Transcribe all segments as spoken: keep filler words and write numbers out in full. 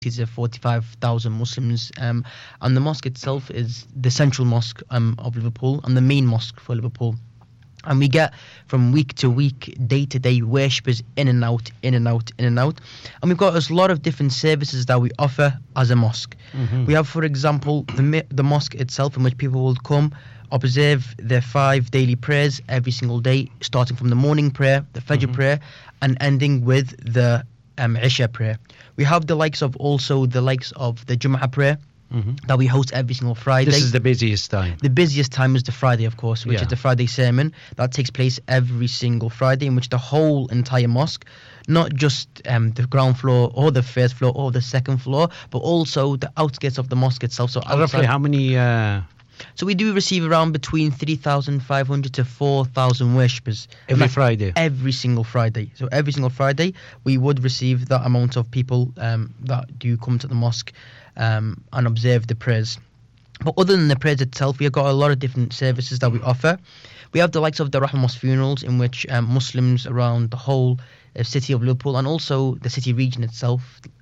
to forty-five thousand Muslims, um, and the mosque itself is the central mosque um, of Liverpool and the main mosque for Liverpool. And we get from week to week, day to day worshippers in and out, in and out, in and out. And we've got a lot of different services that we offer as a mosque. Mm-hmm. We have, for example, the mi- the mosque itself, in which people will come, observe their five daily prayers every single day, starting from the morning prayer, the Fajr Mm-hmm. prayer, and ending with the um, Isha prayer. We have the likes of also the likes of the Jum'ah prayer Mm-hmm. that we host every single Friday. This is the busiest time. The busiest time is the Friday, of course, which Yeah. is the Friday sermon that takes place every single Friday, in which the whole entire mosque, not just um, the ground floor or the first floor or the second floor, but also the outskirts of the mosque itself. So Roughly outside, how many? Uh, so we do receive around between three thousand five hundred to four thousand worshippers every Like, Friday. every single Friday. So every single Friday, we would receive that amount of people um, that do come to the mosque um, and observe the prayers. But other than the prayers itself, we've got a lot of different services that we offer. We have the likes of the Rahma Mosque funerals, in which um, Muslims around the whole uh, city of Liverpool and also the city region itself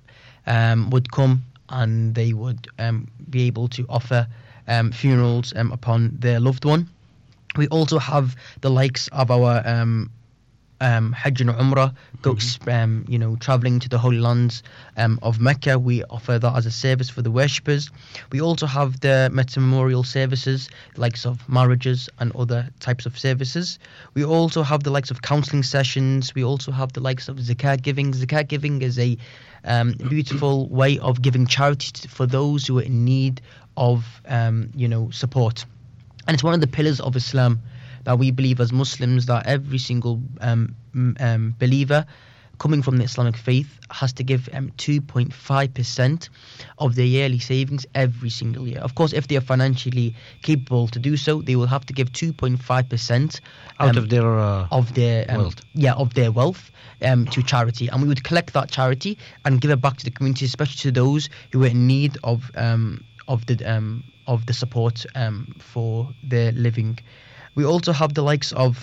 um, would come, and they would um, be able to offer um, funerals um, upon their loved one. We also have the likes of our um, um, Hajj and Umrah, go, um, you know, traveling to the Holy Lands um, of Mecca. We offer that as a service for the worshippers. We also have the memorial services, likes of marriages and other types of services. We also have the likes of counselling sessions. We also have the likes of zakat giving. Zakat giving is a um, beautiful way of giving charity to, for those who are in need of, um, you know, support. And it's one of the pillars of Islam that we believe as Muslims, that every single um, m- um, believer coming from the Islamic faith has to give um, two point five percent of their yearly savings every single year. Of course, if they are financially capable to do so, they will have to give two point five percent Out of their uh, of their um, wealth. yeah, of their wealth um, to charity, and we would collect that charity and give it back to the community, especially to those who are in need of um, of the um, of the support um, for their living. We also have the likes of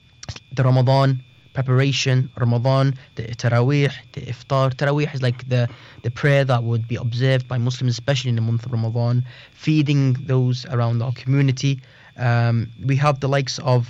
the Ramadan preparation, Ramadan, the Taraweeh, the Iftar. Taraweeh is like the, the prayer that would be observed by Muslims, especially in the month of Ramadan, feeding those around our community. Um, we have the likes of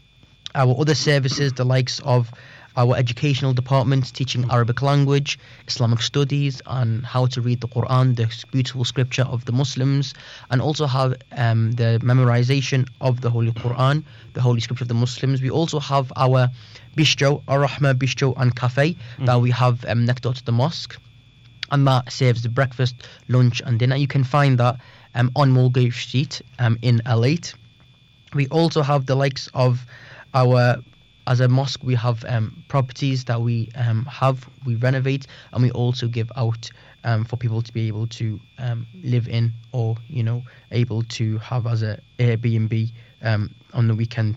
our other services, the likes of our educational department teaching Arabic language, Islamic studies, and how to read the Quran, the beautiful scripture of the Muslims, and also have um, the memorization of the Holy Quran, the Holy Scripture of the Muslims. We also have our bistro, Ar-Rahma Bistro and Cafe, Mm-hmm. that we have um, next door to the mosque, and that serves the breakfast, lunch, and dinner. You can find that um, on Mulgrave Street um, in L eight. We also have the likes of our, as a mosque, we have um, properties that we um, have, we renovate, and we also give out um, for people to be able to um, live in, or, you know, able to have as a Airbnb um, on the weekend.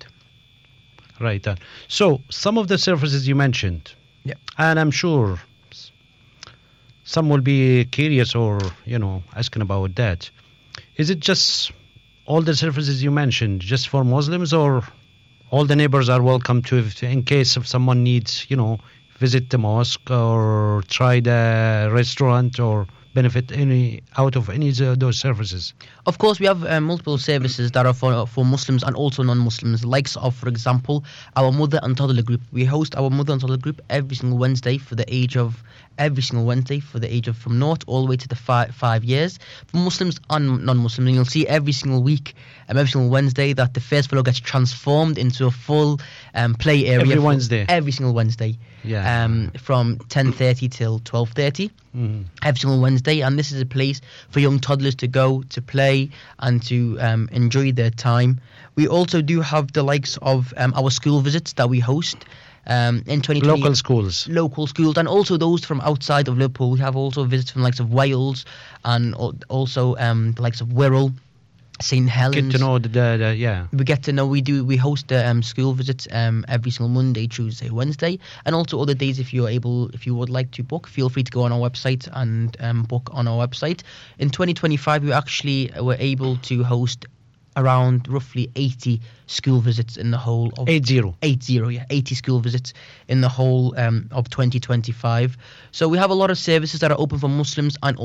Right. Uh, so some of the services you mentioned, Yeah. and I'm sure s- some will be curious or, you know, asking about that. Is it just all the services you mentioned just for Muslims, or all the neighbors are welcome to, if, in case if someone needs, you know, visit the mosque or try the restaurant or benefit any out of any of those services? Of course, we have uh, multiple services that are for for Muslims and also non-Muslims. Likes of, for example, our mother and toddler group. We host our mother and toddler group every single Wednesday for the age of every single Wednesday for the age of from naught all the way to the five five years. For Muslims and non-Muslims, and you'll see every single week, um, every single Wednesday, that the first floor gets transformed into a full um, play area. Every for- Wednesday? Every single Wednesday. Yeah. Um, from ten thirty till twelve thirty. Mhm. Every single Wednesday, and this is a place for young toddlers to go to play and to um, enjoy their time. We also do have the likes of um, our school visits that we host um, in twenty twenty. Local schools. Local schools, and also those from outside of Liverpool. We have also visits from the likes of Wales and al- also um, the likes of Wirral, Saint Helens. Get to know the, the, the yeah. We get to know, we do, we host the um, school visits um, every single Monday, Tuesday, Wednesday, and also other days if you're able, if you would like to book, feel free to go on our website and um, book on our website. In twenty twenty-five, we actually were able to host around roughly eighty school visits in the whole of Eight zero. eight zero, yeah, eighty school visits in the whole um, of twenty twenty-five. So we have a lot of services that are open for Muslims and